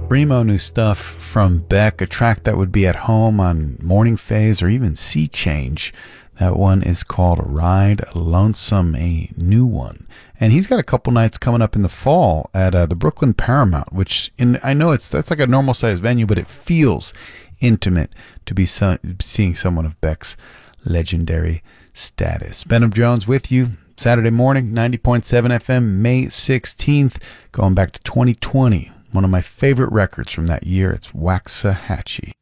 Bremo new stuff from Beck, a track that would be at home on Morning Phase or even Sea Change. That one is called Ride Lonesome, a new one. And he's got a couple nights coming up in the fall at the Brooklyn Paramount, which I know that's like a normal sized venue, but it feels intimate to be seeing someone of Beck's legendary status. Benham Jones with you Saturday morning, 90.7 FM, May 16th, going back to 2020. One of my favorite records from that year. It's Waxahachie.